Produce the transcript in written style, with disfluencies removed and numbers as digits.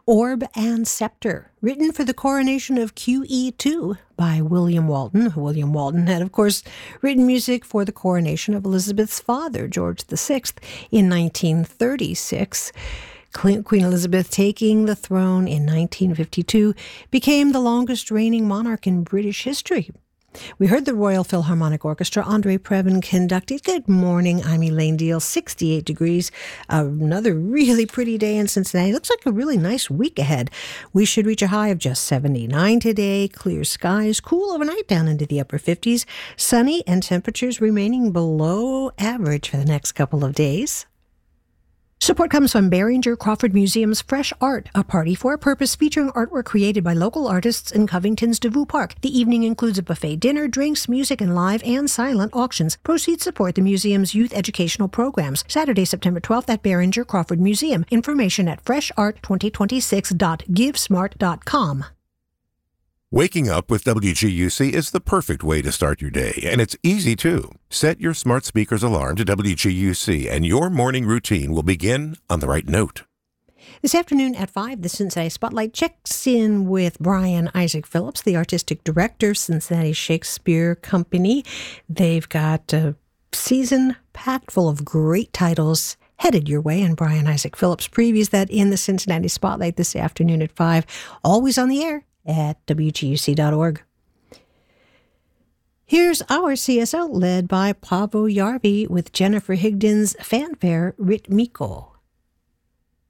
Orb and Scepter, written for the coronation of QE2 by William Walton. William Walton had, of course, written music for the coronation of Elizabeth's father, George VI, in 1936. Queen Elizabeth, taking the throne in 1952, became the longest reigning monarch in British history. We heard the Royal Philharmonic Orchestra, Andre Previn conducted. Good morning, I'm Elaine Deal, 68 degrees. Another really pretty day in Cincinnati. Looks like a really nice week ahead. We should reach a high of just 79 today. Clear skies, cool overnight down into the upper 50s. Sunny and temperatures remaining below average for the next couple of days. Support comes from Behringer Crawford Museum's Fresh Art, a party for a purpose featuring artwork created by local artists in Covington's DeVue Park. The evening includes a buffet dinner, drinks, music, and live and silent auctions. Proceeds support the museum's youth educational programs. Saturday, September 12th at Behringer Crawford Museum. Information at freshart2026.givesmart.com. Waking up with WGUC is the perfect way to start your day, and it's easy too. Set your smart speaker's alarm to WGUC, and your morning routine will begin on the right note. This afternoon at 5, the Cincinnati Spotlight checks in with Brian Isaac Phillips, the artistic director of Cincinnati Shakespeare Company. They've got a season packed full of great titles headed your way, and Brian Isaac Phillips previews that in the Cincinnati Spotlight this afternoon at 5, always on the air at WGUC.org. Here's our CSO, led by Paavo Järvi, with Jennifer Higdon's fanfare Ritmiko.